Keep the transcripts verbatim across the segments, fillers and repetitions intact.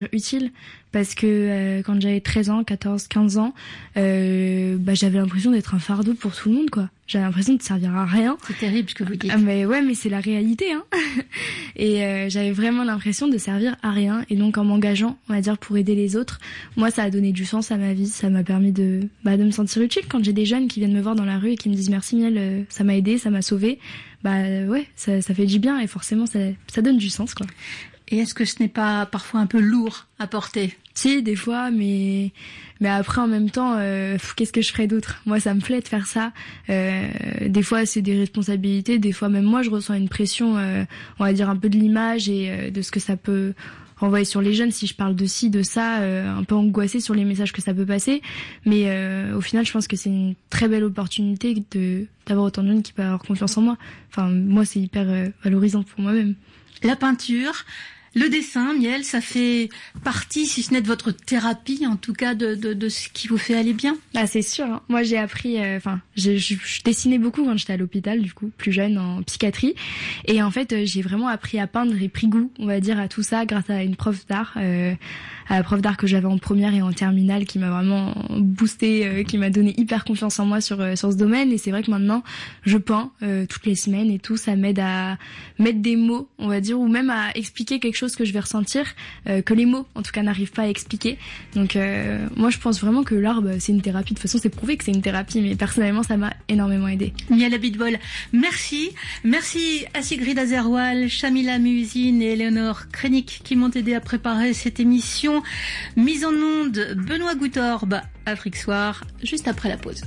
utile parce que euh, quand j'avais treize ans, quatorze, quinze ans, euh, bah, j'avais l'impression d'être un fardeau pour tout le monde, quoi. J'avais l'impression de servir à rien. C'est terrible ce que vous dites. Ah, mais ouais, mais c'est la réalité, hein. Et euh, j'avais vraiment l'impression de servir à rien. Et donc en m'engageant, on va dire, pour aider les autres, moi ça a donné du sens à ma vie. Ça m'a permis de, bah, de me sentir utile quand j'ai des jeunes qui viennent me voir dans la rue et qui me disent merci Miel, euh, ça m'a aidé, ça m'a sauvé. Bah euh, ouais, ça, ça fait du bien et forcément ça, ça donne du sens, quoi. Et est-ce que ce n'est pas parfois un peu lourd à porter ? Si, des fois, mais mais après en même temps, euh, qu'est-ce que je ferais d'autre ? Moi, ça me plaît de faire ça. Euh, des fois, c'est des responsabilités. Des fois, même moi, je ressens une pression, euh, on va dire un peu de l'image et euh, de ce que ça peut renvoyer sur les jeunes. Si je parle de ci, de ça, euh, un peu angoissée sur les messages que ça peut passer. Mais euh, au final, je pense que c'est une très belle opportunité de d'avoir autant de jeunes qui peuvent avoir confiance en moi. Enfin, moi, c'est hyper euh, valorisant pour moi-même. La peinture. Le dessin, Miel, ça fait partie, si ce n'est de votre thérapie, en tout cas de, de, de ce qui vous fait aller bien. Ah, c'est sûr. Hein. Moi, j'ai appris, enfin, euh, je, je, je dessinais beaucoup quand j'étais à l'hôpital, du coup, plus jeune, en psychiatrie. Et en fait, euh, j'ai vraiment appris à peindre et pris goût, on va dire, à tout ça grâce à une prof d'art, euh, à la prof d'art que j'avais en première et en terminale, qui m'a vraiment boosté, euh, qui m'a donné hyper confiance en moi sur euh, sur ce domaine. Et c'est vrai que maintenant, je peins euh, toutes les semaines et tout, ça m'aide à mettre des mots, on va dire, ou même à expliquer quelque chose que je vais ressentir, euh, que les mots en tout cas n'arrivent pas à expliquer. Donc euh, moi je pense vraiment que l'art bah, c'est une thérapie. De toute façon c'est prouvé que c'est une thérapie, mais personnellement ça m'a énormément aidé. Miel Abitbol, merci. Merci à Sigrid Azerwal, Chamila Muhusine et Eleonore Krenik qui m'ont aidé à préparer cette émission. Mise en onde Benoît Goutorbe, Afrique Soir, juste après la pause.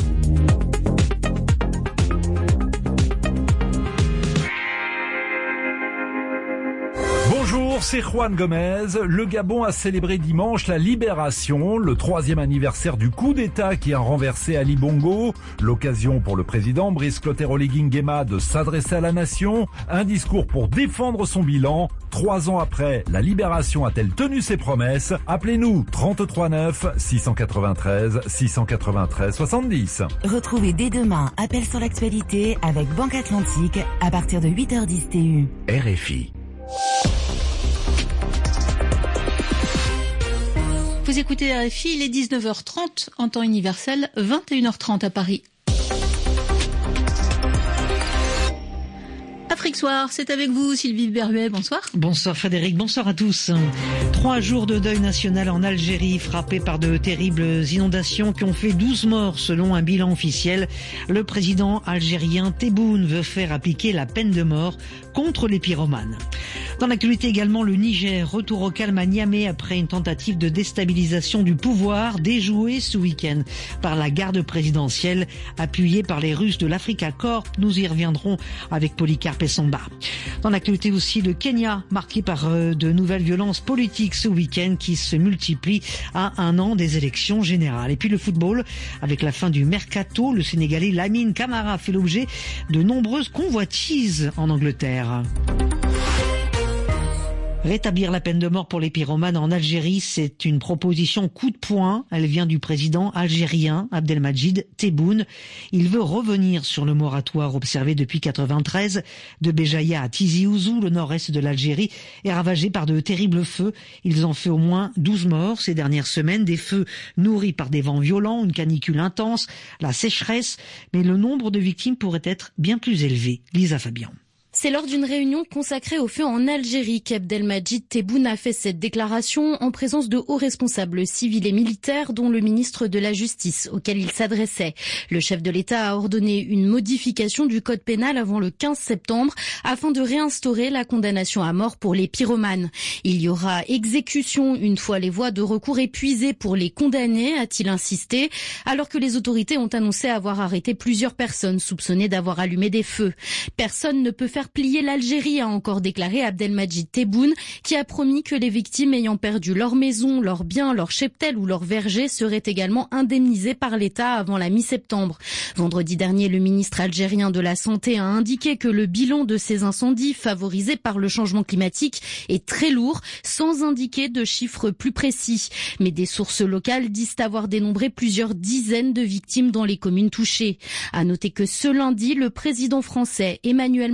Bonjour, c'est Juan Gomez. Le Gabon a célébré dimanche la libération, le troisième anniversaire du coup d'État qui a renversé Ali Bongo. L'occasion pour le président Brice Clotaire Oligui Nguema de s'adresser à la nation. Un discours pour défendre son bilan. Trois ans après, la libération a-t-elle tenu ses promesses ? Appelez-nous trente-trois neuf six cent quatre-vingt-treize six cent quatre-vingt-treize soixante-dix. Retrouvez dès demain Appel sur l'actualité avec Banque Atlantique à partir de huit heures dix T U. R F I. Vous écoutez R F I, il est dix-neuf heures trente en temps universel, vingt et une heures trente à Paris. Afrique Soir, c'est avec vous Sylvie Berruet, bonsoir. Bonsoir Frédéric, bonsoir à tous. Trois jours de deuil national en Algérie, frappé par de terribles inondations qui ont fait douze morts selon un bilan officiel. Le président algérien Tebboune veut faire appliquer la peine de mort contre les pyromanes. Dans l'actualité également, le Niger, retour au calme à Niamey après une tentative de déstabilisation du pouvoir déjouée ce week-end par la garde présidentielle appuyée par les Russes de l'Africa Corps. Nous y reviendrons avec Polycarpe Essomba. Dans l'actualité aussi, le Kenya, marqué par euh, de nouvelles violences politiques ce week-end qui se multiplient à un an des élections générales. Et puis le football, avec la fin du mercato, le Sénégalais Lamine Camara fait l'objet de nombreuses convoitises en Angleterre. Rétablir la peine de mort pour les pyromanes en Algérie, c'est une proposition coup de poing. Elle vient du président algérien Abdelmadjid Tebboune. Il veut revenir sur le moratoire observé depuis quatre-vingt-treize. De Béjaïa à Tizi Ouzou, le nord-est de l'Algérie, est ravagé par de terribles feux. Ils ont fait au moins douze morts ces dernières semaines. Des feux nourris par des vents violents, une canicule intense, la sécheresse. Mais le nombre de victimes pourrait être bien plus élevé. Lisa Fabian. C'est lors d'une réunion consacrée au feu en Algérie qu'Abdelmadjid Tebboune a fait cette déclaration en présence de hauts responsables civils et militaires, dont le ministre de la Justice, auquel il s'adressait. Le chef de l'État a ordonné une modification du code pénal avant le quinze septembre afin de réinstaurer la condamnation à mort pour les pyromanes. Il y aura exécution une fois les voies de recours épuisées pour les condamnés, a-t-il insisté, alors que les autorités ont annoncé avoir arrêté plusieurs personnes soupçonnées d'avoir allumé des feux. Personne ne peut faire plier l'Algérie, a encore déclaré Abdelmadjid Tebboune, qui a promis que les victimes ayant perdu leur maison, leurs biens, leur cheptel ou leur verger seraient également indemnisées par l'État avant la mi-septembre. Vendredi dernier, le ministre algérien de la Santé a indiqué que le bilan de ces incendies favorisés par le changement climatique est très lourd, sans indiquer de chiffres plus précis. Mais des sources locales disent avoir dénombré plusieurs dizaines de victimes dans les communes touchées. À noter que ce lundi, le président français Emmanuel Macron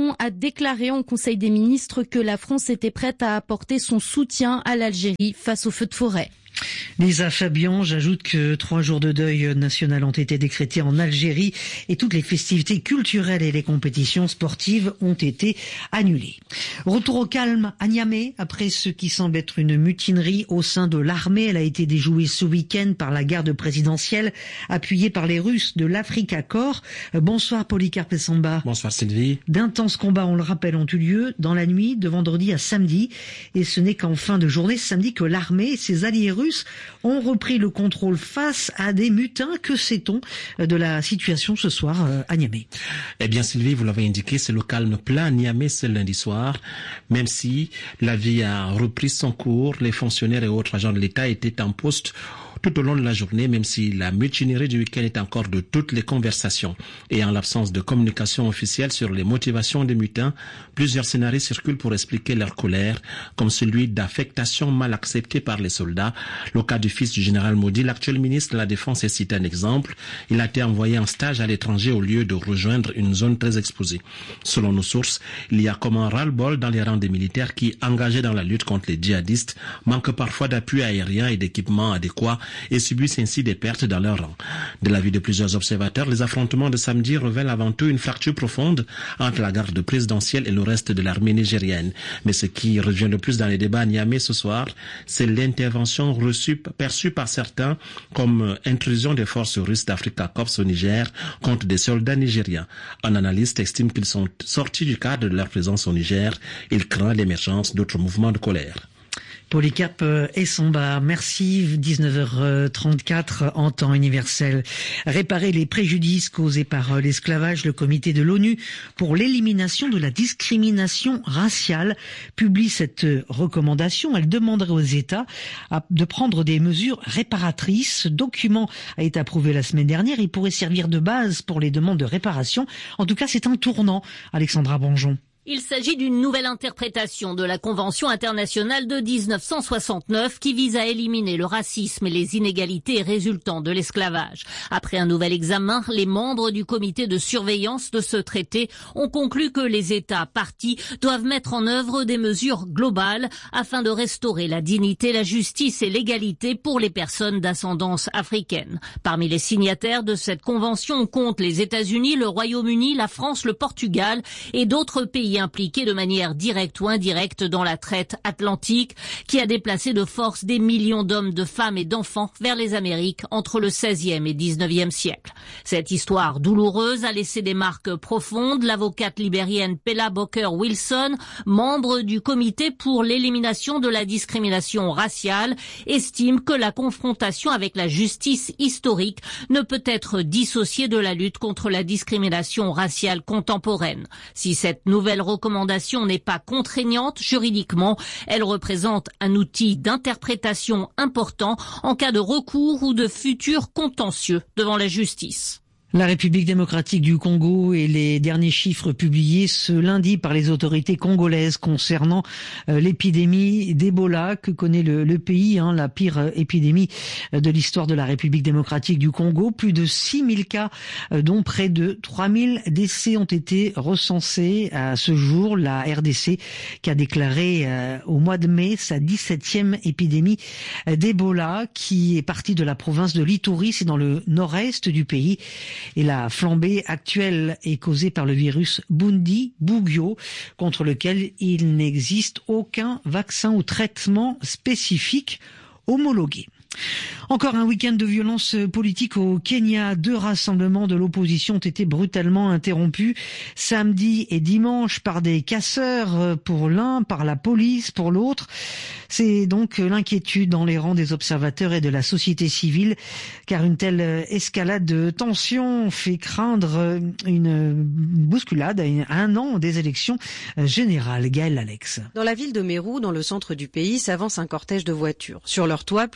Macron a déclaré en Conseil des ministres que la France était prête à apporter son soutien à l'Algérie face aux feux de forêt. Lisa Fabian, j'ajoute que trois jours de deuil national ont été décrétés en Algérie et toutes les festivités culturelles et les compétitions sportives ont été annulées. Retour au calme à Niamey après ce qui semble être une mutinerie au sein de l'armée. Elle a été déjouée ce week-end par la garde présidentielle appuyée par les Russes de l'Africa Corps. Bonsoir Polycarpe Samba. Bonsoir Sylvie. D'intenses combats, on le rappelle, ont eu lieu dans la nuit de vendredi à samedi et ce n'est qu'en fin de journée samedi que l'armée et ses alliés russes ont repris le contrôle face à des mutins. Que sait-on de la situation ce soir à Niamey? Eh bien Sylvie, vous l'avez indiqué, c'est le calme plein à Niamey ce lundi soir. Même si la vie a repris son cours, les fonctionnaires et autres agents de l'État étaient en poste tout au long de la journée, même si la mutinerie du week-end est encore de toutes les conversations. Et en l'absence de communication officielle sur les motivations des mutins, plusieurs scénarios circulent pour expliquer leur colère, comme celui d'affectation mal acceptée par les soldats. Le cas du fils du général Maudit, l'actuel ministre de la Défense, est cité un exemple. Il a été envoyé en stage à l'étranger au lieu de rejoindre une zone très exposée. Selon nos sources, il y a comme un ras-le-bol dans les rangs des militaires qui, engagés dans la lutte contre les djihadistes, manquent parfois d'appui aérien et d'équipements adéquats et subissent ainsi des pertes dans leur rang. De l'avis de plusieurs observateurs, les affrontements de samedi révèlent avant tout une fracture profonde entre la garde présidentielle et le reste de l'armée nigérienne. Mais ce qui revient le plus dans les débats à Niamey ce soir, c'est l'intervention reçue, perçue par certains comme intrusion des forces russes d'Africa Corps au Niger contre des soldats nigériens. Un analyste estime qu'ils sont sortis du cadre de leur présence au Niger. Il craint l'émergence d'autres mouvements de colère. Polycarpe Samba, merci. dix-neuf heures trente-quatre en temps universel. Réparer les préjudices causés par l'esclavage, le comité de l'ONU pour l'élimination de la discrimination raciale publie cette recommandation. Elle demanderait aux États de prendre des mesures réparatrices. Ce document a été approuvé la semaine dernière. Il pourrait servir de base pour les demandes de réparation. En tout cas, c'est un tournant. Alexandra Bonjon. Il s'agit d'une nouvelle interprétation de la Convention internationale de dix-neuf cent soixante-neuf qui vise à éliminer le racisme et les inégalités résultant de l'esclavage. Après un nouvel examen, les membres du comité de surveillance de ce traité ont conclu que les États parties doivent mettre en œuvre des mesures globales afin de restaurer la dignité, la justice et l'égalité pour les personnes d'ascendance africaine. Parmi les signataires de cette convention, on compte les États-Unis, le Royaume-Uni, la France, le Portugal et d'autres pays impliqués de manière directe ou indirecte dans la traite atlantique qui a déplacé de force des millions d'hommes, de femmes et d'enfants vers les Amériques entre le seizième et dix-neuvième siècle. Cette histoire douloureuse a laissé des marques profondes. L'avocate libérienne Pella Booker-Wilson, membre du comité pour l'élimination de la discrimination raciale, estime que la confrontation avec la justice historique ne peut être dissociée de la lutte contre la discrimination raciale contemporaine. Si cette nouvelle recommandation n'est pas contraignante juridiquement, elle représente un outil d'interprétation important en cas de recours ou de futur contentieux devant la justice. La République démocratique du Congo et les derniers chiffres publiés ce lundi par les autorités congolaises concernant euh, l'épidémie d'Ebola que connaît le, le pays, hein, la pire euh, épidémie de l'histoire de la République démocratique du Congo. Plus de six mille cas, euh, dont près de trois mille décès ont été recensés à ce jour. La R D C qui a déclaré euh, au mois de mai sa dix-septième épidémie d'Ebola qui est partie de la province de l'Ituri, c'est dans le nord-est du pays. Et la flambée actuelle est causée par le virus Bundi-Bugyo, contre lequel il n'existe aucun vaccin ou traitement spécifique homologué. Encore un week-end de violence politique au Kenya. Deux rassemblements de l'opposition ont été brutalement interrompus samedi et dimanche par des casseurs pour l'un, par la police pour l'autre. C'est donc l'inquiétude dans les rangs des observateurs et de la société civile, car une telle escalade de tensions fait craindre une bousculade à un an des élections générales. Gaël Alex. Dans la ville de Meru, dans le centre du pays, s'avance un cortège de voitures. Sur leur toit, plusieurs leaders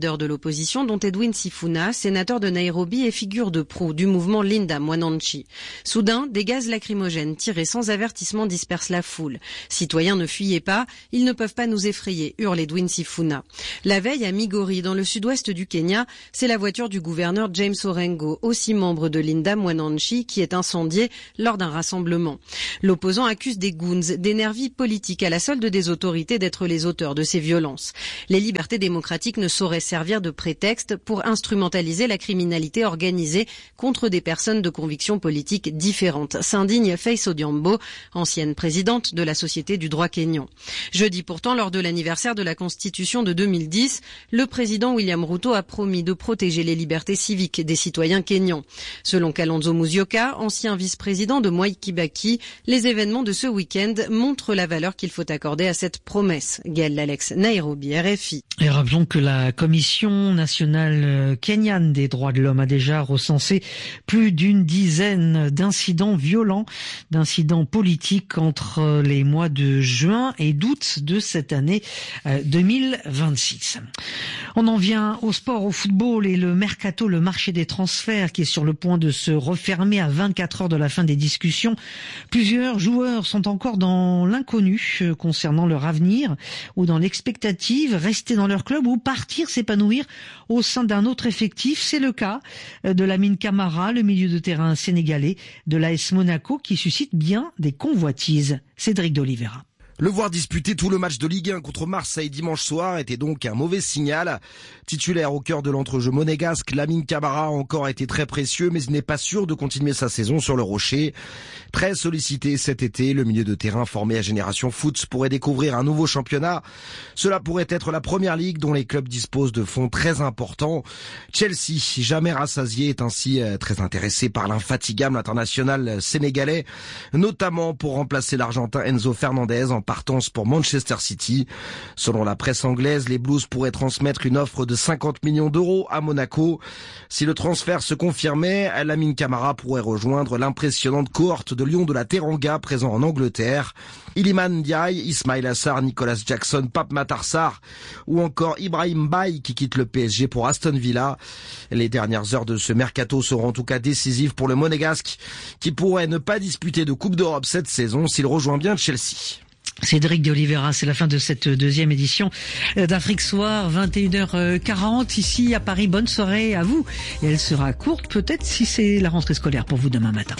leader de l'opposition, dont Edwin Sifuna, sénateur de Nairobi et figure de proue du mouvement Linda Mwananchi. Soudain, des gaz lacrymogènes tirés sans avertissement dispersent la foule. Citoyens, ne fuyez pas, ils ne peuvent pas nous effrayer, hurle Edwin Sifuna. La veille, à Migori, dans le sud-ouest du Kenya, c'est la voiture du gouverneur James Orengo, aussi membre de Linda Mwananchi, qui est incendiée lors d'un rassemblement. L'opposant accuse des goons, des nervis politiques à la solde des autorités d'être les auteurs de ces violences. Les libertés démocratiques ne sauraient servir de prétexte pour instrumentaliser la criminalité organisée contre des personnes de convictions politiques différentes, s'indigne Faith Odhiambo, ancienne présidente de la Société du droit kényan. Jeudi pourtant, lors de l'anniversaire de la Constitution de deux mille dix, le président William Ruto a promis de protéger les libertés civiques des citoyens kényans. Selon Kalonzo Musyoka, ancien vice-président de Mwai Kibaki, les événements de ce week-end montrent la valeur qu'il faut accorder à cette promesse. Gaël Lalex, Nairobi, R F I. Et rappelons que la Commission nationale kenyane des droits de l'homme a déjà recensé plus d'une dizaine d'incidents violents, d'incidents politiques entre les mois de juin et d'août de cette année deux mille vingt-six. On en vient au sport, au football et le mercato, le marché des transferts qui est sur le point de se refermer à vingt-quatre heures de la fin des discussions. Plusieurs joueurs sont encore dans l'inconnu concernant leur avenir ou dans l'expectative, rester dans leur club ou partir s'épanouir au sein d'un autre effectif. C'est le cas de Lamine Camara, le milieu de terrain sénégalais de l'A S Monaco qui suscite bien des convoitises. Cédric d'Oliveira. Le voir disputer tout le match de Ligue un contre Marseille dimanche soir était donc un mauvais signal. Titulaire au cœur de l'entrejeu monégasque, Lamine Camara a encore été très précieux, mais il n'est pas sûr de continuer sa saison sur le rocher. Très sollicité cet été, le milieu de terrain formé à Génération Foot pourrait découvrir un nouveau championnat. Cela pourrait être la première ligue dont les clubs disposent de fonds très importants. Chelsea, jamais rassasié, est ainsi très intéressé par l'infatigable international sénégalais, notamment pour remplacer l'Argentin Enzo Fernandez en partance pour Manchester City. Selon la presse anglaise, les Blues pourraient transmettre une offre de cinquante millions d'euros à Monaco. Si le transfert se confirmait, Lamine Camara pourrait rejoindre l'impressionnante cohorte de Lions de la Teranga présent en Angleterre. Iliman Ndiaye, Ismail Assar, Nicolas Jackson, Pape Matar Sarr ou encore Ibrahim Baye qui quitte le P S G pour Aston Villa. Les dernières heures de ce mercato seront en tout cas décisives pour le Monégasque qui pourrait ne pas disputer de Coupe d'Europe cette saison s'il rejoint bien Chelsea. Cédric d'Oliveira, c'est la fin de cette deuxième édition d'Afrique Soir, vingt et une heures quarante ici à Paris. Bonne soirée à vous. Et elle sera courte peut-être si c'est la rentrée scolaire pour vous demain matin.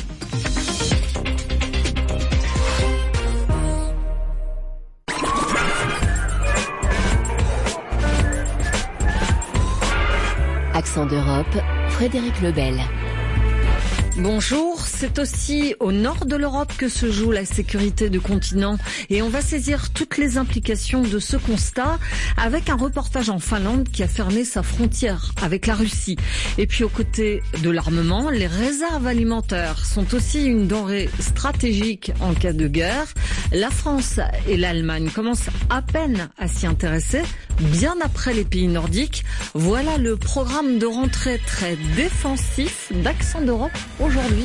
Accent d'Europe, Frédéric Lebel. Bonjour, c'est aussi au nord de l'Europe que se joue la sécurité du continent et on va saisir toutes les implications de ce constat avec un reportage en Finlande qui a fermé sa frontière avec la Russie. Et puis aux côtés de l'armement, les réserves alimentaires sont aussi une denrée stratégique en cas de guerre. La France et l'Allemagne commencent à peine à s'y intéresser, bien après les pays nordiques. Voilà le programme de rentrée très défensif d'Accent d'Europe aujourd'hui.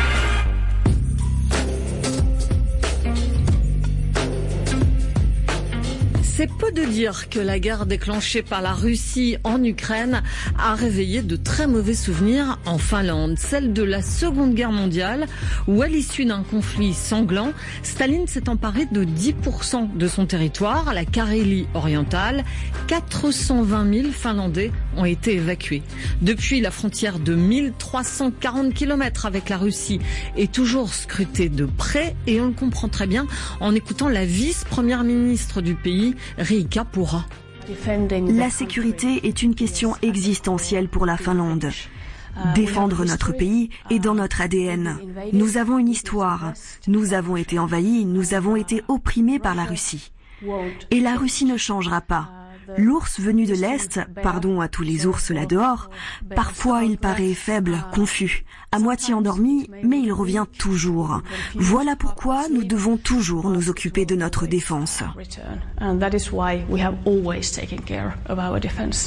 C'est peu de dire que la guerre déclenchée par la Russie en Ukraine a réveillé de très mauvais souvenirs en Finlande. Celle de la Seconde Guerre mondiale où, à l'issue d'un conflit sanglant, Staline s'est emparé de dix pour cent de son territoire, la Carélie orientale. quatre cent vingt mille Finlandais ont été évacués. Depuis, la frontière de mille trois cent quarante kilomètres avec la Russie est toujours scrutée de près et on le comprend très bien en écoutant la vice-première ministre du pays, Riikka Purra. La sécurité est une question existentielle pour la Finlande. Défendre notre pays est dans notre A D N. Nous avons une histoire. Nous avons été envahis, nous avons été opprimés par la Russie. Et la Russie ne changera pas. L'ours venu de l'Est, pardon à tous les ours là dehors, parfois il paraît faible, confus, à moitié endormi, mais il revient toujours. Voilà pourquoi nous devons toujours nous occuper de notre défense.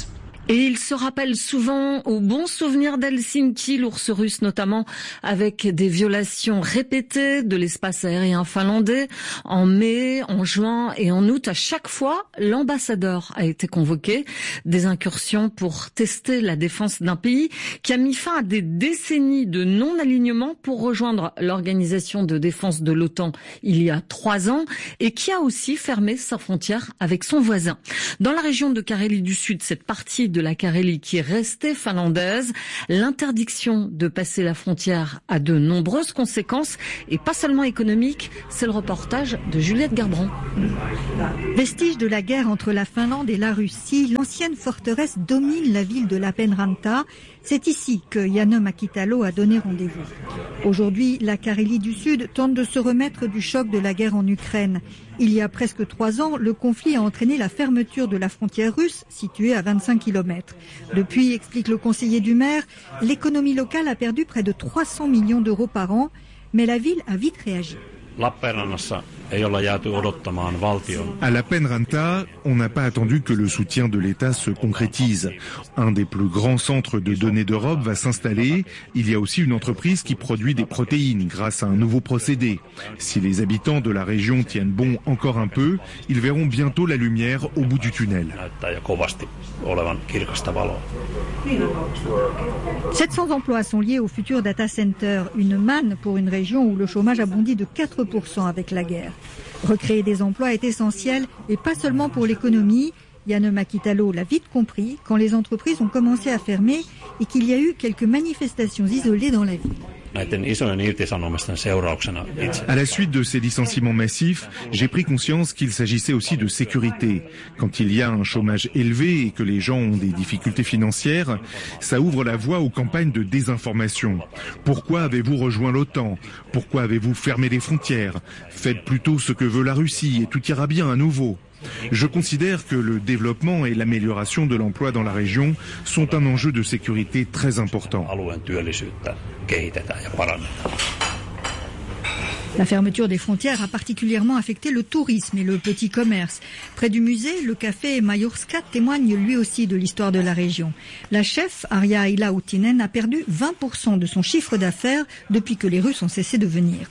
Et il se rappelle souvent aux bons souvenirs d'Helsinki, l'ours russe notamment, avec des violations répétées de l'espace aérien finlandais. En mai, en juin et en août, à chaque fois, l'ambassadeur a été convoqué. Des incursions pour tester la défense d'un pays qui a mis fin à des décennies de non-alignement pour rejoindre l'organisation de défense de l'OTAN il y a trois ans et qui a aussi fermé sa frontière avec son voisin. Dans la région de Carélie du Sud, cette partie de la Carélie qui est restée finlandaise, l'interdiction de passer la frontière a de nombreuses conséquences et pas seulement économiques. C'est le reportage de Juliette Garbran. Vestige de la guerre entre la Finlande et la Russie, l'ancienne forteresse domine la ville de Lappeenranta. C'est ici que Janne Mäkitalo a donné rendez-vous. Aujourd'hui, la Carélie du Sud tente de se remettre du choc de la guerre en Ukraine. Il y a presque trois ans, le conflit a entraîné la fermeture de la frontière russe, située à vingt-cinq kilomètres. Depuis, explique le conseiller du maire, l'économie locale a perdu près de trois cents millions d'euros par an, mais la ville a vite réagi. À Lappeenranta, on n'a pas attendu que le soutien de l'État se concrétise. Un des plus grands centres de données d'Europe va s'installer. Il y a aussi une entreprise qui produit des protéines grâce à un nouveau procédé. Si les habitants de la région tiennent bon encore un peu, ils verront bientôt la lumière au bout du tunnel. sept cents emplois sont liés au futur data center, une manne pour une région où le chômage a bondi de quatre pour cent avec la guerre. Recréer des emplois est essentiel et pas seulement pour l'économie. Janne Mäkitalo l'a vite compris quand les entreprises ont commencé à fermer et qu'il y a eu quelques manifestations isolées dans la ville. À la suite de ces licenciements massifs, j'ai pris conscience qu'il s'agissait aussi de sécurité. Quand il y a un chômage élevé et que les gens ont des difficultés financières, ça ouvre la voie aux campagnes de désinformation. Pourquoi avez-vous rejoint l'OTAN? Pourquoi avez-vous fermé les frontières? Faites plutôt ce que veut la Russie et tout ira bien à nouveau. Je considère que le développement et l'amélioration de l'emploi dans la région sont un enjeu de sécurité très important. La fermeture des frontières a particulièrement affecté le tourisme et le petit commerce. Près du musée, le café Majorska témoigne lui aussi de l'histoire de la région. La chef, Arja Ilautinen, a perdu vingt pour cent de son chiffre d'affaires depuis que les Russes ont cessé de venir.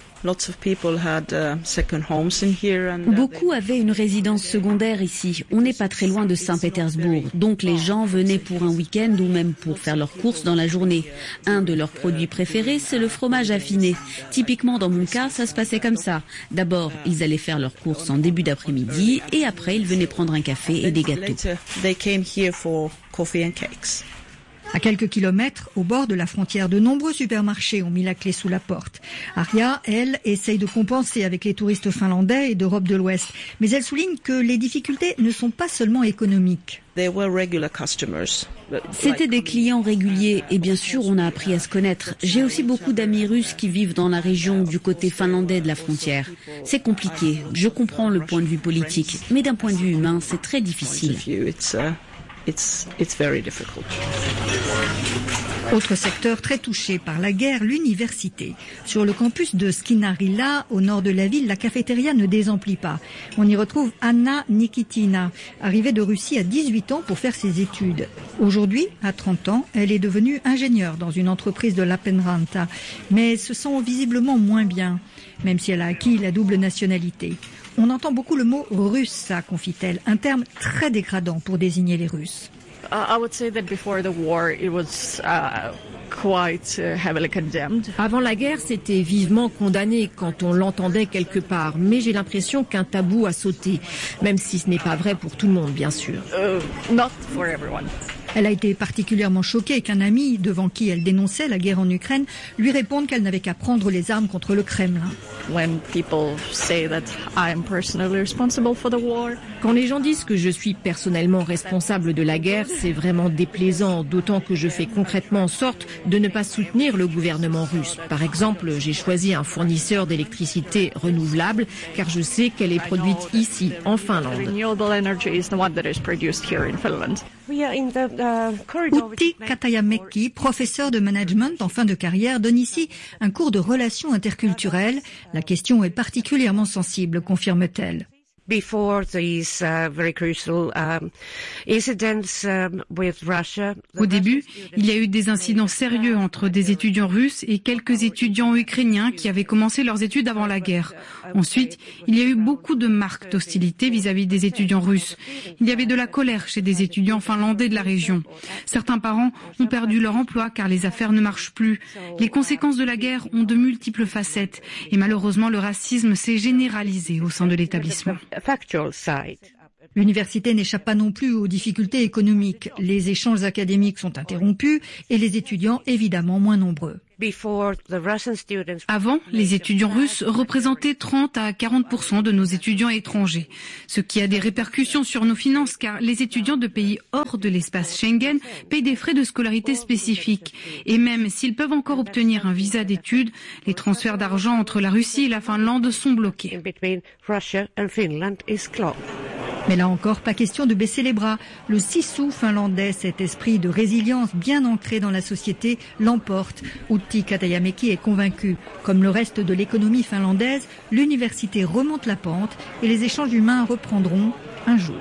Beaucoup avaient une résidence secondaire ici. On n'est pas très loin de Saint-Pétersbourg. Donc les gens venaient pour un week-end ou même pour faire leurs courses dans la journée. Un de leurs produits préférés, c'est le fromage affiné. Typiquement dans mon cas, ça se passait comme ça. D'abord, ils allaient faire leurs courses en début d'après-midi et après, ils venaient prendre un café et des gâteaux. À quelques kilomètres, au bord de la frontière, de nombreux supermarchés ont mis la clé sous la porte. Arja, elle, essaye de compenser avec les touristes finlandais et d'Europe de l'Ouest. Mais elle souligne que les difficultés ne sont pas seulement économiques. C'était des clients réguliers et bien sûr on a appris à se connaître. J'ai aussi beaucoup d'amis russes qui vivent dans la région du côté finlandais de la frontière. C'est compliqué, je comprends le point de vue politique, mais d'un point de vue humain, c'est très difficile. It's, it's very difficult. Autre secteur très touché par la guerre, l'université. Sur le campus de Skinarilla, au nord de la ville, la cafétéria ne désemplit pas. On y retrouve Anna Nikitina, arrivée de Russie à dix-huit ans pour faire ses études. Aujourd'hui, à trente ans, elle est devenue ingénieure dans une entreprise de Lappeenranta, mais se sent visiblement moins bien, même si elle a acquis la double nationalité. On entend beaucoup le mot russe, confie-t-elle, un terme très dégradant pour désigner les Russes. Avant la guerre, c'était vivement condamné quand on l'entendait quelque part, mais j'ai l'impression qu'un tabou a sauté, même si ce n'est pas vrai pour tout le monde, bien sûr. Uh, not for everyone. Elle a été particulièrement choquée qu'un ami, devant qui elle dénonçait la guerre en Ukraine, lui réponde qu'elle n'avait qu'à prendre les armes contre le Kremlin. Quand les gens disent que je suis personnellement responsable de la guerre, c'est vraiment déplaisant, d'autant que je fais concrètement en sorte de ne pas soutenir le gouvernement russe. Par exemple, j'ai choisi un fournisseur d'électricité renouvelable car je sais qu'elle est produite ici, en Finlande. Utti Katajamäki, professeur de management en fin de carrière, donne ici un cours de relations interculturelles. La question est particulièrement sensible, confirme-t-elle. Before these uh, very crucial um, incidents um, with Russia. Au début, il y a eu des incidents sérieux entre des étudiants russes et quelques étudiants ukrainiens qui avaient commencé leurs études avant la guerre. Ensuite, il y a eu beaucoup de marques d'hostilité vis-à-vis des étudiants russes. Il y avait de la colère chez des étudiants finlandais de la région. Certains parents ont perdu leur emploi car les affaires ne marchent plus. Les conséquences de la guerre ont de multiples facettes et malheureusement le racisme s'est généralisé au sein de l'établissement. L'université n'échappe pas non plus aux difficultés économiques. Les échanges académiques sont interrompus et les étudiants évidemment moins nombreux. Avant, les étudiants russes représentaient trente à quarante pour cent de nos étudiants étrangers, ce qui a des répercussions sur nos finances car les étudiants de pays hors de l'espace Schengen payent des frais de scolarité spécifiques. Et même s'ils peuvent encore obtenir un visa d'études, les transferts d'argent entre la Russie et la Finlande sont bloqués. Mais là encore, pas question de baisser les bras. Le sissou finlandais, cet esprit de résilience bien ancré dans la société, l'emporte. Outi Katajamäki est convaincu. Comme le reste de l'économie finlandaise, l'université remonte la pente et les échanges humains reprendront un jour.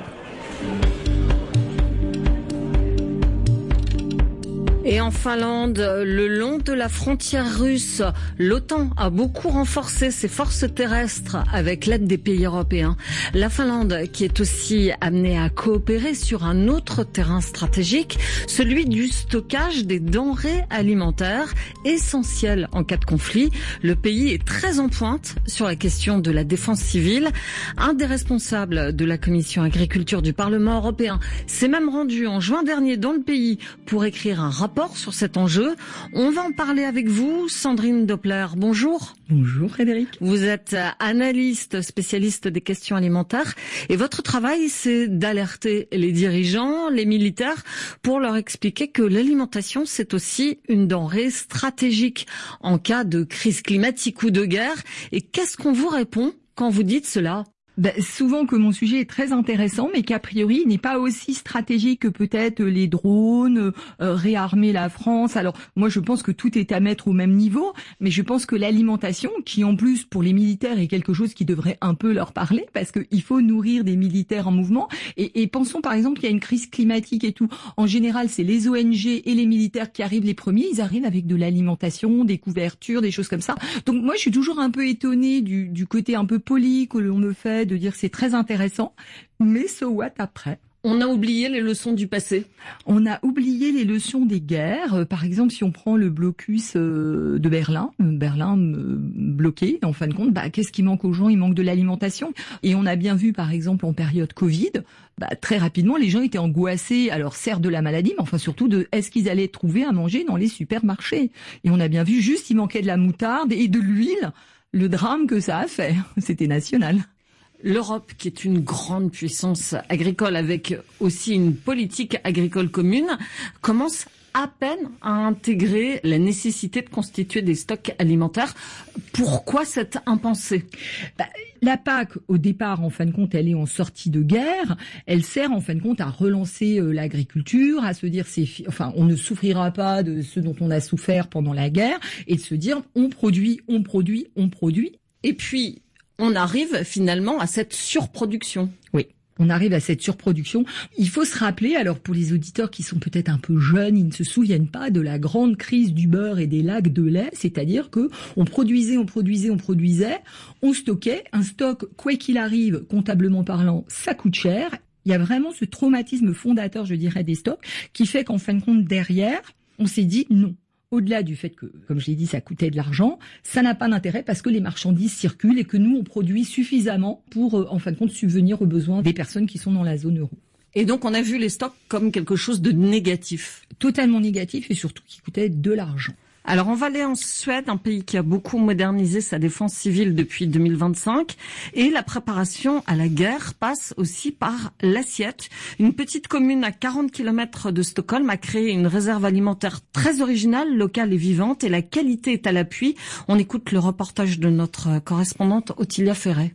Et en Finlande, le long de la frontière russe, l'OTAN a beaucoup renforcé ses forces terrestres avec l'aide des pays européens. La Finlande qui est aussi amenée à coopérer sur un autre terrain stratégique, celui du stockage des denrées alimentaires essentielles en cas de conflit. Le pays est très en pointe sur la question de la défense civile. Un des responsables de la commission agriculture du Parlement européen s'est même rendu en juin dernier dans le pays pour écrire un rapport sur cet enjeu. On va en parler avec vous, Sandrine Doppler. Bonjour. Bonjour Frédéric. Vous êtes analyste, spécialiste des questions alimentaires et votre travail c'est d'alerter les dirigeants, les militaires pour leur expliquer que l'alimentation c'est aussi une denrée stratégique en cas de crise climatique ou de guerre. Et qu'est-ce qu'on vous répond quand vous dites cela ? Ben, souvent que mon sujet est très intéressant, mais qu'a priori il n'est pas aussi stratégique que peut-être les drones, euh, réarmer la France. Alors moi je pense que tout est à mettre au même niveau, mais je pense que l'alimentation, qui en plus pour les militaires est quelque chose qui devrait un peu leur parler, parce qu'il faut nourrir des militaires en mouvement. Et, et pensons par exemple qu'il y a une crise climatique et tout. En général c'est les O N G et les militaires qui arrivent les premiers, ils arrivent avec de l'alimentation, des couvertures, des choses comme ça. Donc moi je suis toujours un peu étonnée du, du côté un peu poli que l'on me fait, de dire c'est très intéressant, mais so what après ? On a oublié les leçons du passé. On a oublié les leçons des guerres. Par exemple, si on prend le blocus de Berlin, Berlin bloqué, en fin de compte, bah, qu'est-ce qui manque aux gens ? Il manque de l'alimentation. Et on a bien vu, par exemple, en période Covid, bah, très rapidement, les gens étaient angoissés, alors certes de la maladie, mais enfin surtout de est-ce qu'ils allaient trouver à manger dans les supermarchés ? Et on a bien vu, juste, il manquait de la moutarde et de l'huile, le drame que ça a fait. C'était national. L'Europe, qui est une grande puissance agricole avec aussi une politique agricole commune, commence à peine à intégrer la nécessité de constituer des stocks alimentaires. Pourquoi cette impensée ? bah, La P A C, au départ, en fin de compte, elle est en sortie de guerre. Elle sert, en fin de compte, à relancer euh, l'agriculture, à se dire, c'est, enfin, on ne souffrira pas de ce dont on a souffert pendant la guerre, et de se dire, on produit, on produit, on produit. Et puis, on arrive finalement à cette surproduction. Oui, on arrive à cette surproduction. Il faut se rappeler, alors pour les auditeurs qui sont peut-être un peu jeunes, ils ne se souviennent pas de la grande crise du beurre et des lacs de lait, c'est-à-dire que on produisait, on produisait, on produisait, on stockait. Un stock, quoi qu'il arrive, comptablement parlant, ça coûte cher. Il y a vraiment ce traumatisme fondateur, je dirais, des stocks, qui fait qu'en fin de compte, derrière, on s'est dit non. Au-delà du fait que, comme je l'ai dit, ça coûtait de l'argent, ça n'a pas d'intérêt parce que les marchandises circulent et que nous, on produit suffisamment pour, euh, en fin de compte, subvenir aux besoins des personnes qui sont dans la zone euro. Et donc, on a vu les stocks comme quelque chose de négatif. Totalement négatif et surtout qui coûtait de l'argent. Alors, on va aller en Suède, un pays qui a beaucoup modernisé sa défense civile depuis deux mille vingt-cinq. Et la préparation à la guerre passe aussi par l'assiette. Une petite commune à quarante kilomètres de Stockholm a créé une réserve alimentaire très originale, locale et vivante. Et la qualité est à l'appui. On écoute le reportage de notre correspondante Ottilia Ferret.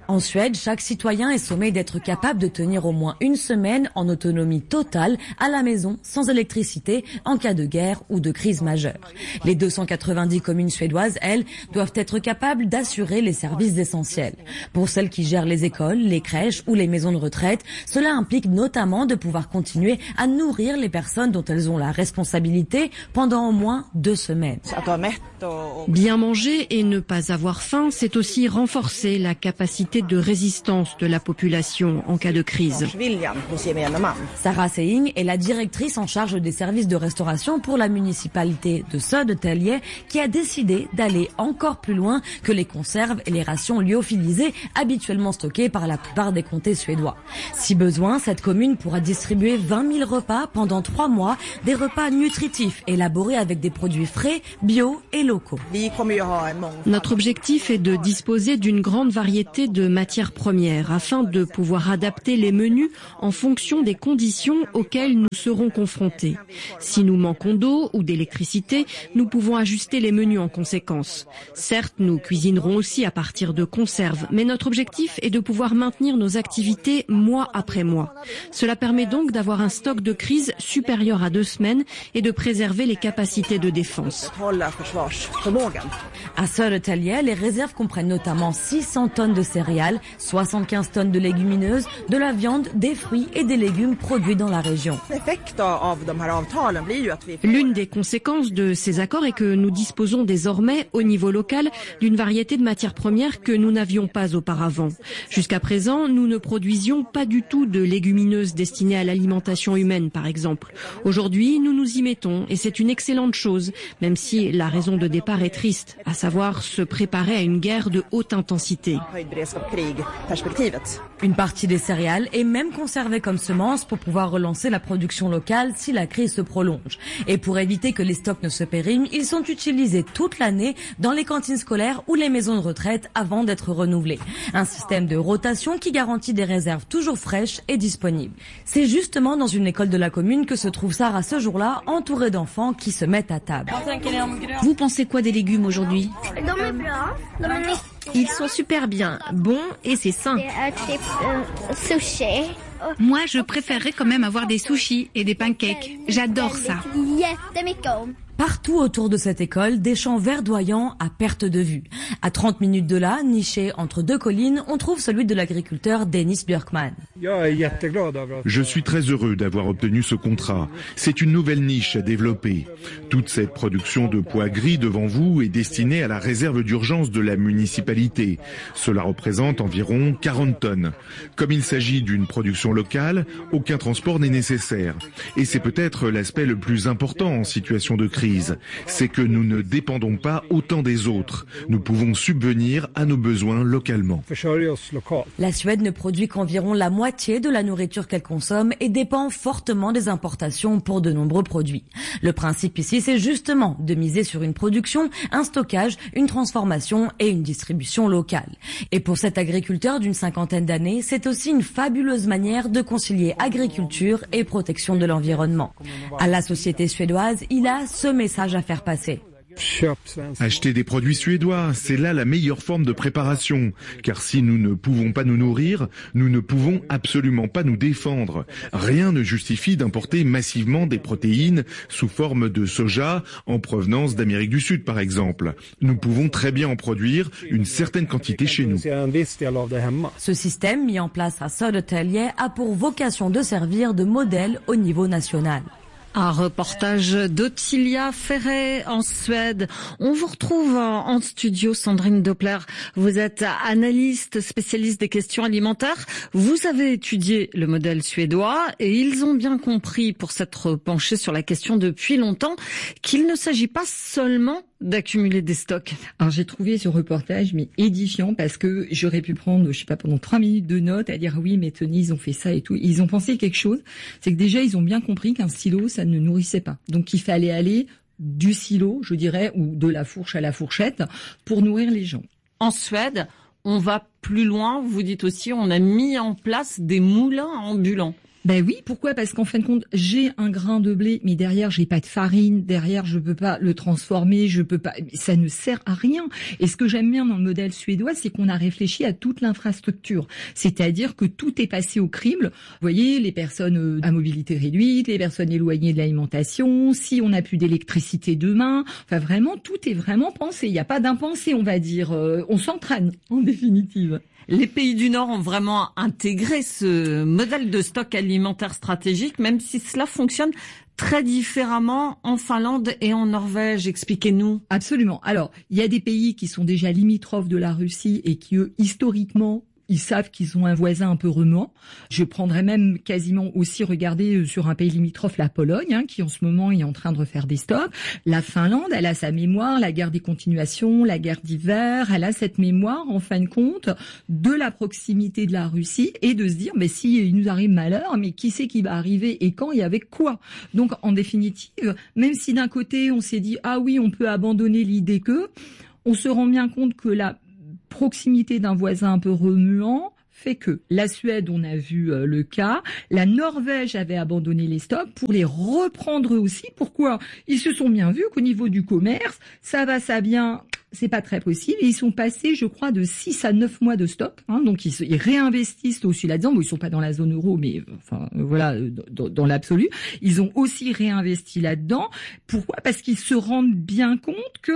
En Suède, chaque citoyen est sommé d'être capable de tenir au moins une semaine en autonomie totale à la maison, sans électricité, en cas de guerre ou de crise majeure. Les deux cent quatre-vingt-dix communes suédoises, elles, doivent être capables d'assurer les services essentiels. Pour celles qui gèrent les écoles, les crèches ou les maisons de retraite, cela implique notamment de pouvoir continuer à nourrir les personnes dont elles ont la responsabilité pendant au moins deux semaines. Bien manger et ne pas avoir faim, c'est aussi renforcer la capacité de résistance de la population en cas de crise. Sarah Seying est la directrice en charge des services de restauration pour la municipalité de Södertälje qui a décidé d'aller encore plus loin que les conserves et les rations lyophilisées habituellement stockées par la plupart des comtés suédois. Si besoin, cette commune pourra distribuer vingt mille repas pendant trois mois, des repas nutritifs élaborés avec des produits frais, bio et locaux. Notre objectif est de disposer d'une grande variété de matières premières afin de pouvoir adapter les menus en fonction des conditions auxquelles nous serons confrontés. Si nous manquons d'eau ou d'électricité, nous pouvons ajuster les menus en conséquence. Certes, nous cuisinerons aussi à partir de conserves, mais notre objectif est de pouvoir maintenir nos activités mois après mois. Cela permet donc d'avoir un stock de crise supérieur à deux semaines et de préserver les capacités de défense. À Södertälje, les réserves comprennent notamment six cents tonnes de céréales, soixante-quinze tonnes de légumineuses, de la viande, des fruits et des légumes produits dans la région. L'une des conséquences de ces accords est que nous disposons désormais, au niveau local, d'une variété de matières premières que nous n'avions pas auparavant. Jusqu'à présent, nous ne produisions pas du tout de légumineuses destinées à l'alimentation humaine, par exemple. Aujourd'hui, nous nous y mettons et c'est une excellente chose, même si la raison de départ est triste, à savoir se préparer à une guerre de haute intensité. Une partie des céréales est même conservée comme semence pour pouvoir relancer la production locale si la crise se prolonge. Et pour éviter que les stocks ne se périment, ils sont utilisés toute l'année dans les cantines scolaires ou les maisons de retraite avant d'être renouvelés. Un système de rotation qui garantit des réserves toujours fraîches et disponibles. C'est justement dans une école de la commune que se trouve Sarah ce jour-là, entourée d'enfants qui se mettent à table. Vous pensez quoi des légumes aujourd'hui ? Ils sont super bien, bons et c'est sain. Moi, je préférerais quand même avoir des sushis et des pancakes. J'adore ça. Partout autour de cette école, des champs verdoyants à perte de vue. À trente minutes de là, niché entre deux collines, on trouve celui de l'agriculteur Dennis Björkman. Je suis très heureux d'avoir obtenu ce contrat. C'est une nouvelle niche à développer. Toute cette production de pois gris devant vous est destinée à la réserve d'urgence de la municipalité. Cela représente environ quarante tonnes. Comme il s'agit d'une production locale, aucun transport n'est nécessaire. Et c'est peut-être l'aspect le plus important en situation de crise. C'est que nous ne dépendons pas autant des autres. Nous pouvons subvenir à nos besoins localement. La Suède ne produit qu'environ la moitié de la nourriture qu'elle consomme et dépend fortement des importations pour de nombreux produits. Le principe ici, c'est justement de miser sur une production, un stockage, une transformation et une distribution locale. Et pour cet agriculteur d'une cinquantaine d'années, c'est aussi une fabuleuse manière de concilier agriculture et protection de l'environnement. À la société suédoise, il a ce message à faire passer. Acheter des produits suédois, c'est là la meilleure forme de préparation. Car si nous ne pouvons pas nous nourrir, nous ne pouvons absolument pas nous défendre. Rien ne justifie d'importer massivement des protéines sous forme de soja en provenance d'Amérique du Sud, par exemple. Nous pouvons très bien en produire une certaine quantité chez nous. Ce système mis en place à Södertälje a pour vocation de servir de modèle au niveau national. Un reportage d'Ottilia Ferret en Suède. On vous retrouve en studio, Sandrine Doppler. Vous êtes analyste, spécialiste des questions alimentaires. Vous avez étudié le modèle suédois et ils ont bien compris, pour s'être penchés sur la question depuis longtemps, qu'il ne s'agit pas seulement d'accumuler des stocks. Alors j'ai trouvé ce reportage mais édifiant parce que j'aurais pu prendre, je sais pas, pendant trois minutes de notes à dire oui mais tenez ils ont fait ça et tout. Ils ont pensé quelque chose, c'est que déjà ils ont bien compris qu'un silo ça ne nourrissait pas. Donc il fallait aller du silo, je dirais, ou de la fourche à la fourchette pour nourrir les gens. En Suède, on va plus loin, vous dites aussi, on a mis en place des moulins ambulants. Ben oui, pourquoi? Parce qu'en fin de compte, j'ai un grain de blé, mais derrière, j'ai pas de farine, derrière, je peux pas le transformer, je peux pas, ça ne sert à rien. Et ce que j'aime bien dans le modèle suédois, c'est qu'on a réfléchi à toute l'infrastructure. C'est-à-dire que tout est passé au crible. Vous voyez, les personnes à mobilité réduite, les personnes éloignées de l'alimentation, si on n'a plus d'électricité demain, enfin vraiment, tout est vraiment pensé. Il n'y a pas d'impensé, on va dire. On s'entraîne, en définitive. Les pays du Nord ont vraiment intégré ce modèle de stock alimentaire stratégique, même si cela fonctionne très différemment en Finlande et en Norvège. Expliquez-nous. Absolument. Alors, il y a des pays qui sont déjà limitrophes de la Russie et qui, eux, historiquement, ils savent qu'ils ont un voisin un peu remuant. Je prendrais même quasiment aussi regarder sur un pays limitrophe, la Pologne, hein, qui en ce moment est en train de refaire des stocks. La Finlande, elle a sa mémoire, la guerre des continuations, la guerre d'hiver. Elle a cette mémoire, en fin de compte, de la proximité de la Russie et de se dire, mais si il nous arrive malheur, mais qui c'est qui va arriver et quand et avec quoi? Donc, en définitive, même si d'un côté on s'est dit, ah oui, on peut abandonner l'idée que, on se rend bien compte que la proximité d'un voisin un peu remuant fait que la Suède, on a vu euh, le cas, la Norvège avait abandonné les stocks pour les reprendre eux aussi. Pourquoi? Ils se sont bien vus qu'au niveau du commerce, ça va, ça vient, c'est pas très possible. Et ils sont passés, je crois, de six à neuf mois de stock. Hein, donc ils, ils réinvestissent aussi là-dedans. Bon, ils sont pas dans la zone euro, mais enfin voilà, dans, dans l'absolu, ils ont aussi réinvesti là-dedans. Pourquoi? Parce qu'ils se rendent bien compte que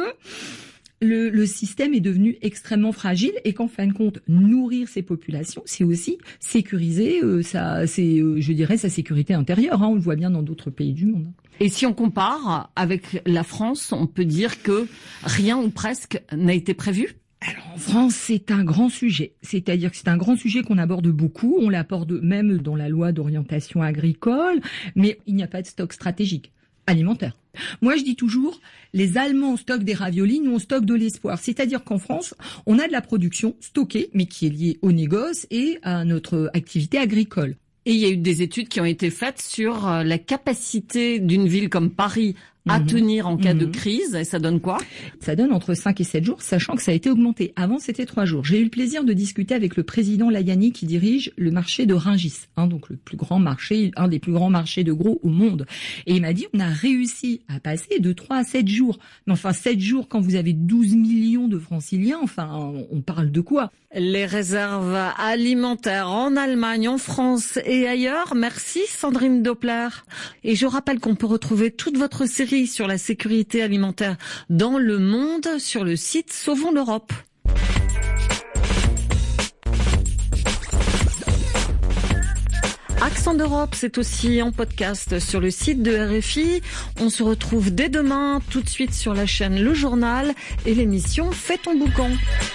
Le, le système est devenu extrêmement fragile et qu'en fin de compte, nourrir ces populations, c'est aussi sécuriser, euh, sa, c'est, euh, je dirais, sa sécurité intérieure. Hein, on le voit bien dans d'autres pays du monde. Et si on compare avec la France, on peut dire que rien ou presque n'a été prévu? Alors, en France, c'est un grand sujet. C'est-à-dire que c'est un grand sujet qu'on aborde beaucoup. On l'aborde même dans la loi d'orientation agricole, mais il n'y a pas de stock stratégique alimentaire. Moi, je dis toujours, les Allemands stockent des raviolis, nous on stocke de l'espoir. C'est-à-dire qu'en France, on a de la production stockée, mais qui est liée au négoce et à notre activité agricole. Et il y a eu des études qui ont été faites sur la capacité d'une ville comme Paris à mmh. tenir en cas mmh. de crise, et ça donne quoi? Ça donne entre cinq et sept jours, sachant que ça a été augmenté. Avant, c'était trois jours. J'ai eu le plaisir de discuter avec le président Layani qui dirige le marché de Rungis, hein, donc le plus grand marché, un des plus grands marchés de gros au monde. Et il m'a dit, on a réussi à passer de trois à sept jours. Mais enfin, sept jours quand vous avez douze millions de franciliens, enfin, on parle de quoi? Les réserves alimentaires en Allemagne, en France et ailleurs. Merci Sandrine Doppler. Et je rappelle qu'on peut retrouver toute votre série sur la sécurité alimentaire dans le monde sur le site Sauvons l'Europe. Accent d'Europe, c'est aussi en podcast sur le site de R F I. On se retrouve dès demain, tout de suite sur la chaîne Le Journal et l'émission Fais ton boucan.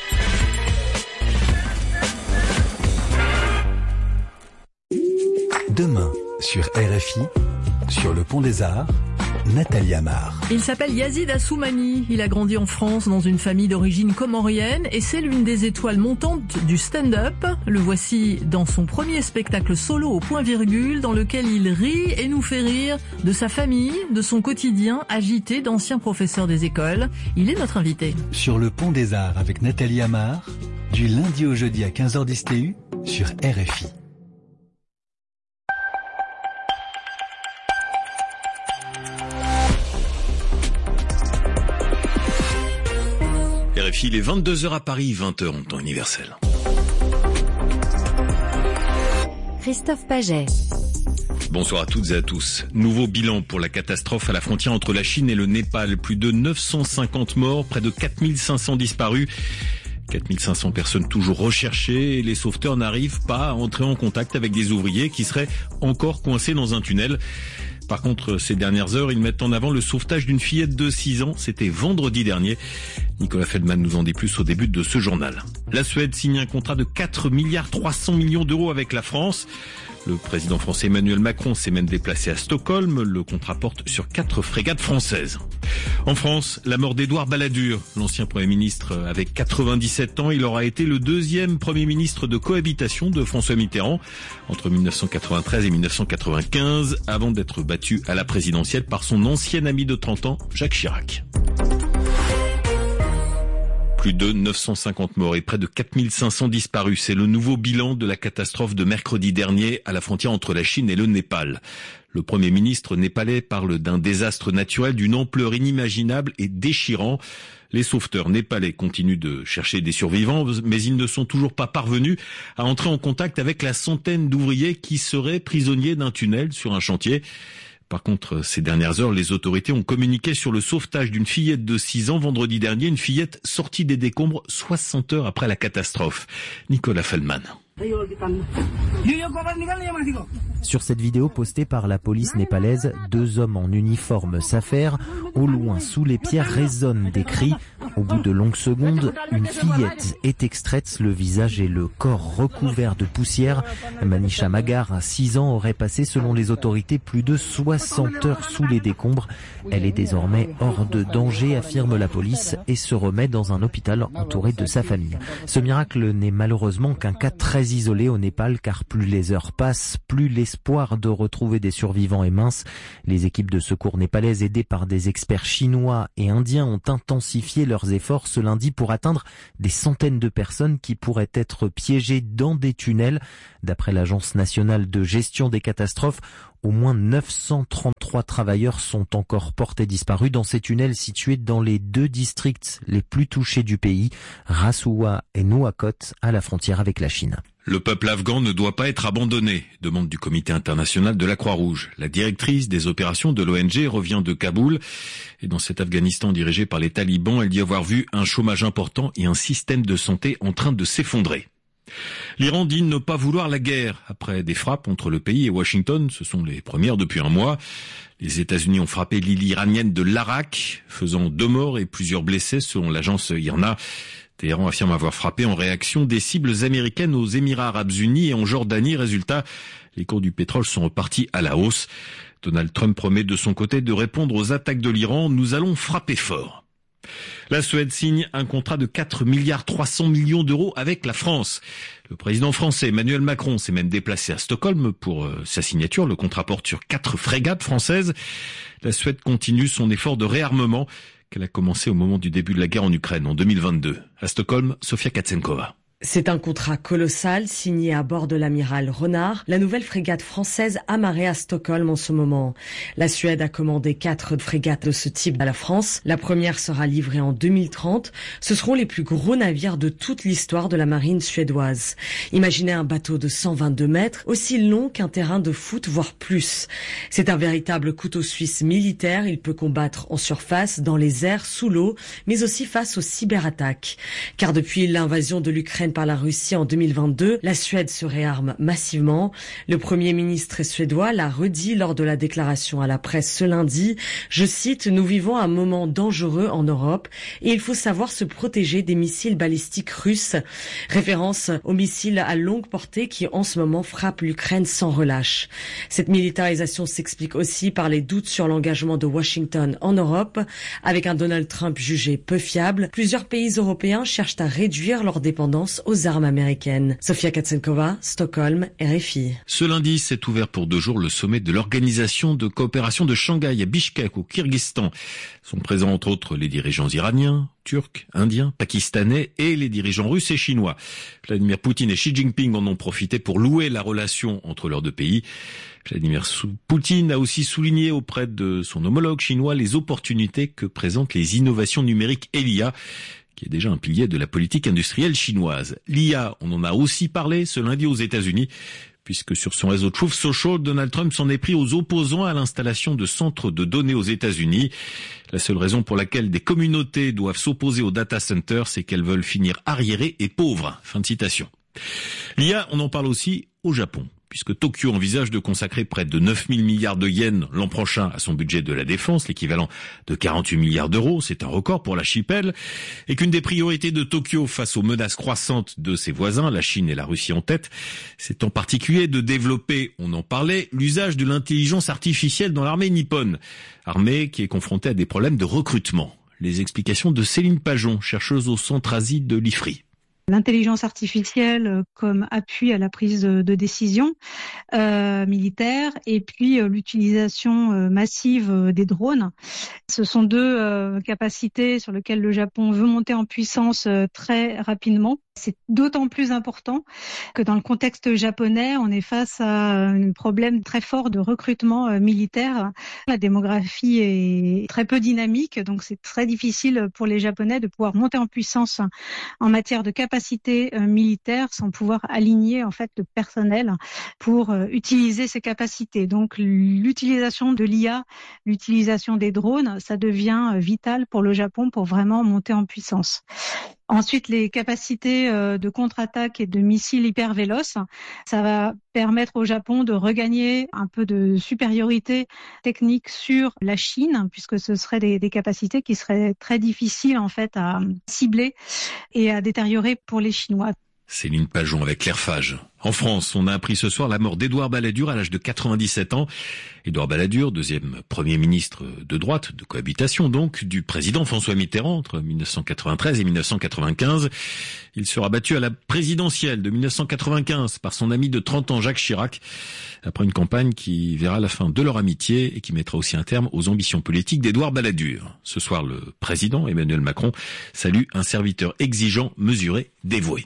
Demain, sur R F I, sur le Pont des Arts, Nathalie Amar. Il s'appelle Yazid Assoumani. Il a grandi en France dans une famille d'origine comorienne et c'est l'une des étoiles montantes du stand-up. Le voici dans son premier spectacle solo au point virgule dans lequel il rit et nous fait rire de sa famille, de son quotidien agité d'anciens professeurs des écoles. Il est notre invité. Sur le Pont des Arts avec Nathalie Amar, du lundi au jeudi à quinze heures dix T U sur R F I. R F I, il est vingt-deux heures à Paris, vingt heures en temps universel. Christophe Paget. Bonsoir à toutes et à tous. Nouveau bilan pour la catastrophe à la frontière entre la Chine et le Népal. Plus de neuf cent cinquante morts, près de quatre mille cinq cents disparus. quatre mille cinq cents personnes toujours recherchées et les sauveteurs n'arrivent pas à entrer en contact avec des ouvriers qui seraient encore coincés dans un tunnel. Par contre, ces dernières heures, ils mettent en avant le sauvetage d'une fillette de six ans. C'était vendredi dernier. Nicolas Feldman nous en dit plus au début de ce journal. La Suède signe un contrat de quatre milliards trois cents millions d'euros avec la France. Le président français Emmanuel Macron s'est même déplacé à Stockholm. Le contrat porte sur quatre frégates françaises. En France, la mort d'Édouard Balladur, l'ancien Premier ministre avec quatre-vingt-dix-sept ans. Il aura été le deuxième Premier ministre de cohabitation de François Mitterrand entre mille neuf cent quatre-vingt-treize et mille neuf cent quatre-vingt-quinze, avant d'être battu à la présidentielle par son ancien ami de trente ans, Jacques Chirac. Plus de neuf cent cinquante morts et près de quatre mille cinq cents disparus. C'est le nouveau bilan de la catastrophe de mercredi dernier à la frontière entre la Chine et le Népal. Le Premier ministre népalais parle d'un désastre naturel d'une ampleur inimaginable et déchirant. Les sauveteurs népalais continuent de chercher des survivants, mais ils ne sont toujours pas parvenus à entrer en contact avec la centaine d'ouvriers qui seraient prisonniers d'un tunnel sur un chantier. Par contre, ces dernières heures, les autorités ont communiqué sur le sauvetage d'une fillette de six ans vendredi dernier, une fillette sortie des décombres soixante heures après la catastrophe. Nicolas Feldman. Sur cette vidéo postée par la police népalaise, deux hommes en uniforme s'affairent. Au loin, sous les pierres, résonnent des cris. Au bout de longues secondes, une fillette est extraite, le visage et le corps recouverts de poussière. Manisha Magar, à six ans, aurait passé, selon les autorités, plus de soixante heures sous les décombres. Elle est désormais hors de danger, affirme la police, et se remet dans un hôpital entouré de sa famille. Ce miracle n'est malheureusement qu'un cas très isolé au Népal, car plus les heures passent, plus l'espoir de retrouver des survivants est mince. Les équipes de secours népalaises, aidées par des experts chinois et indiens, ont intensifié leurs efforts ce lundi pour atteindre des centaines de personnes qui pourraient être piégées dans des tunnels. D'après l'Agence nationale de gestion des catastrophes, au moins neuf cent trente-trois travailleurs sont encore portés disparus dans ces tunnels situés dans les deux districts les plus touchés du pays, Rasuwa et Nuwakot, à la frontière avec la Chine. Le peuple afghan ne doit pas être abandonné, demande du Comité international de la Croix-Rouge. La directrice des opérations de l'O N G revient de Kaboul. Et dans cet Afghanistan dirigé par les talibans, elle dit avoir vu un chômage important et un système de santé en train de s'effondrer. L'Iran dit ne pas vouloir la guerre. Après des frappes entre le pays et Washington, ce sont les premières depuis un mois. Les États-Unis ont frappé l'île iranienne de l'Arak, faisant deux morts et plusieurs blessés selon l'agence I R N A. Téhéran affirme avoir frappé en réaction des cibles américaines aux Émirats arabes unis et en Jordanie. Résultat, les cours du pétrole sont repartis à la hausse. Donald Trump promet de son côté de répondre aux attaques de l'Iran. Nous allons frapper fort. La Suède signe un contrat de quatre milliards trois cents millions d'euros avec la France. Le président français Emmanuel Macron s'est même déplacé à Stockholm pour euh, sa signature. Le contrat porte sur quatre frégates françaises. La Suède continue son effort de réarmement qu'elle a commencé au moment du début de la guerre en Ukraine en deux mille vingt-deux. À Stockholm, Sofia Katsenkova. C'est un contrat colossal signé à bord de l'amiral Renard, la nouvelle frégate française amarrée à Stockholm en ce moment. La Suède a commandé quatre frégates de ce type à la France. La première sera livrée en deux mille trente. Ce seront les plus gros navires de toute l'histoire de la marine suédoise. Imaginez un bateau de cent vingt-deux mètres, aussi long qu'un terrain de foot, voire plus. C'est un véritable couteau suisse militaire. Il peut combattre en surface, dans les airs, sous l'eau, mais aussi face aux cyberattaques. Car depuis l'invasion de l'Ukraine par la Russie en deux mille vingt-deux, la Suède se réarme massivement. Le Premier ministre suédois l'a redit lors de la déclaration à la presse ce lundi. Je cite, « Nous vivons un moment dangereux en Europe et il faut savoir se protéger des missiles balistiques russes ». Référence aux missiles à longue portée qui en ce moment frappent l'Ukraine sans relâche. Cette militarisation s'explique aussi par les doutes sur l'engagement de Washington en Europe. Avec un Donald Trump jugé peu fiable, plusieurs pays européens cherchent à réduire leur dépendance aux armes américaines. Sofia Katsenkova, Stockholm, R F I. Ce lundi s'est ouvert pour deux jours le sommet de l'Organisation de coopération de Shanghai à Bishkek, au Kyrgyzstan. Sont présents entre autres les dirigeants iraniens, turcs, indiens, pakistanais et les dirigeants russes et chinois. Vladimir Poutine et Xi Jinping en ont profité pour louer la relation entre leurs deux pays. Vladimir Poutine a aussi souligné auprès de son homologue chinois les opportunités que présentent les innovations numériques et l'I A, qui est déjà un pilier de la politique industrielle chinoise. L'I A, on en a aussi parlé ce lundi aux États-Unis, puisque sur son réseau Truth Social, Donald Trump s'en est pris aux opposants à l'installation de centres de données aux États-Unis. La seule raison pour laquelle des communautés doivent s'opposer aux data centers, c'est qu'elles veulent finir arriérées et pauvres. Fin de citation. L'I A, on en parle aussi au Japon, puisque Tokyo envisage de consacrer près de neuf mille milliards de yens l'an prochain à son budget de la défense, l'équivalent de quarante-huit milliards d'euros, c'est un record pour l'archipel, et qu'une des priorités de Tokyo face aux menaces croissantes de ses voisins, la Chine et la Russie en tête, c'est en particulier de développer, on en parlait, l'usage de l'intelligence artificielle dans l'armée nippone, armée qui est confrontée à des problèmes de recrutement. Les explications de Céline Pajon, chercheuse au Centre Asie de l'I F R I. l'intelligence artificielle comme appui à la prise de décision euh, militaire et puis euh, l'utilisation euh, massive euh, des drones. Ce sont deux euh, capacités sur lesquelles le Japon veut monter en puissance euh, très rapidement. C'est d'autant plus important que dans le contexte japonais, on est face à un problème très fort de recrutement euh, militaire. La démographie est très peu dynamique, donc c'est très difficile pour les Japonais de pouvoir monter en puissance en matière de capacité euh, militaire sans pouvoir aligner en fait le personnel pour euh, utiliser ces capacités. Donc l'utilisation de l'I A, l'utilisation des drones, ça devient euh, vital pour le Japon pour vraiment monter en puissance. Ensuite, les capacités de contre-attaque et de missiles hyper véloces, ça va permettre au Japon de regagner un peu de supériorité technique sur la Chine, puisque ce seraient des, des capacités qui seraient très difficiles en fait à cibler et à détériorer pour les Chinois. Céline Pajon avec Claire Fage. En France, on a appris ce soir la mort d'Édouard Balladur à l'âge de quatre-vingt-dix-sept ans. Édouard Balladur, deuxième Premier ministre de droite, de cohabitation donc, du président François Mitterrand entre mille neuf cent quatre-vingt-treize et mille neuf cent quatre-vingt-quinze. Il sera battu à la présidentielle de mille neuf cent quatre-vingt-quinze par son ami de trente ans Jacques Chirac, après une campagne qui verra la fin de leur amitié et qui mettra aussi un terme aux ambitions politiques d'Édouard Balladur. Ce soir, le président Emmanuel Macron salue un serviteur exigeant, mesuré, dévoué.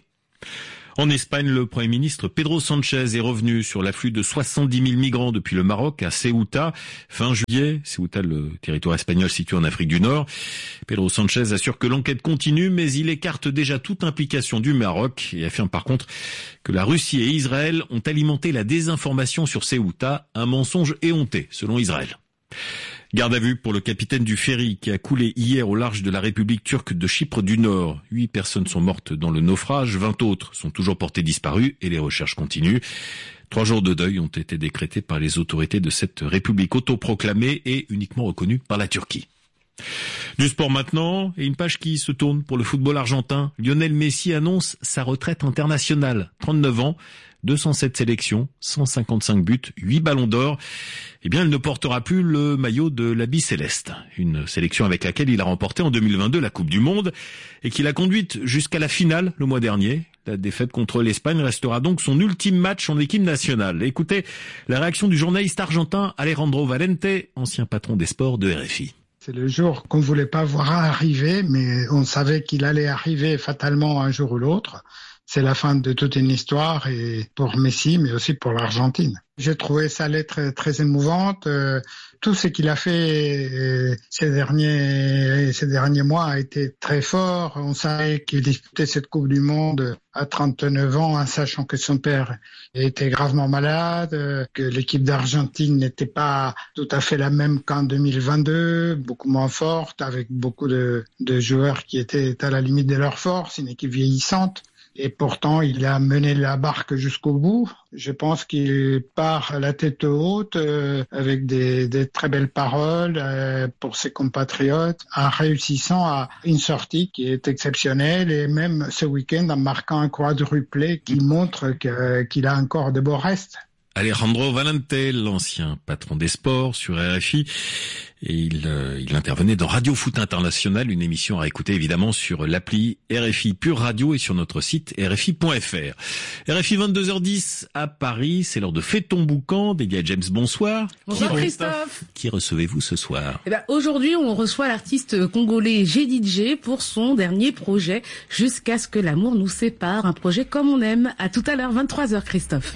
En Espagne, le Premier ministre Pedro Sánchez est revenu sur l'afflux de soixante-dix mille migrants depuis le Maroc à Ceuta fin juillet. Ceuta, le territoire espagnol situé en Afrique du Nord. Pedro Sánchez assure que l'enquête continue, mais il écarte déjà toute implication du Maroc et affirme par contre que la Russie et Israël ont alimenté la désinformation sur Ceuta, un mensonge éhonté selon Israël. Garde à vue pour le capitaine du ferry qui a coulé hier au large de la République turque de Chypre du Nord. Huit personnes sont mortes dans le naufrage, vingt autres sont toujours portées disparues et les recherches continuent. Trois jours de deuil ont été décrétés par les autorités de cette République autoproclamée et uniquement reconnue par la Turquie. Du sport maintenant, et une page qui se tourne pour le football argentin. Lionel Messi annonce sa retraite internationale. trente-neuf ans, deux cent sept sélections, cent cinquante-cinq buts, huit ballons d'or. Eh bien, il ne portera plus le maillot de l'Habit Céleste. Une sélection avec laquelle il a remporté en deux mille vingt-deux la Coupe du Monde et qui l'a conduite jusqu'à la finale le mois dernier. La défaite contre l'Espagne restera donc son ultime match en équipe nationale. Écoutez la réaction du journaliste argentin Alejandro Valente, ancien patron des sports de R F I. C'est le jour qu'on ne voulait pas voir arriver, mais on savait qu'il allait arriver fatalement un jour ou l'autre. C'est la fin de toute une histoire, et pour Messi, mais aussi pour l'Argentine. J'ai trouvé sa lettre très émouvante. Euh, tout ce qu'il a fait euh, ces derniers ces derniers mois a été très fort. On savait qu'il disputait cette Coupe du Monde à trente-neuf ans, en sachant que son père était gravement malade, euh, que l'équipe d'Argentine n'était pas tout à fait la même qu'en deux mille vingt-deux, beaucoup moins forte, avec beaucoup de, de joueurs qui étaient à la limite de leur force, une équipe vieillissante. Et pourtant, il a mené la barque jusqu'au bout. Je pense qu'il part la tête haute, euh, avec des, des très belles paroles euh, pour ses compatriotes, en réussissant à une sortie qui est exceptionnelle, et même ce week-end en marquant un quadruplé qui montre que, qu'il a encore de beaux restes. Alejandro Valente, l'ancien patron des sports sur R F I, et il, euh, il intervenait dans Radio Foot International, une émission à écouter évidemment sur l'appli R F I Pure Radio et sur notre site r f i point f r. R F I vingt-deux heures dix à Paris, c'est l'heure de Fais ton boucan, dédié à James. Bonsoir. Bonsoir qui Christophe. Qui recevez-vous ce soir? Eh ben, aujourd'hui, on reçoit l'artiste congolais G D J pour son dernier projet, Jusqu'à ce que l'amour nous sépare, un projet comme on aime. À tout à l'heure, vingt-trois heures Christophe.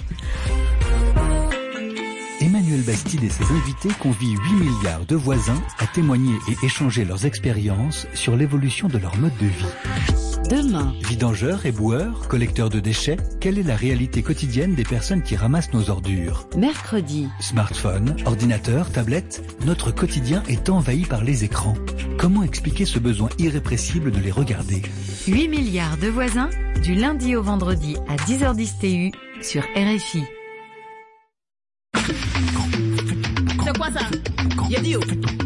Emmanuel Bastide et ses invités convient huit milliards de voisins à témoigner et échanger leurs expériences sur l'évolution de leur mode de vie. Demain, vidangeurs, éboueurs, collecteurs de déchets, quelle est la réalité quotidienne des personnes qui ramassent nos ordures? mercredi, Smartphone, ordinateur, tablette, notre quotidien est envahi par les écrans. Comment expliquer ce besoin irrépressible de les regarder? huit milliards de voisins, du lundi au vendredi à dix heures dix T U sur R F I. C'est quoi ça? Y'a dit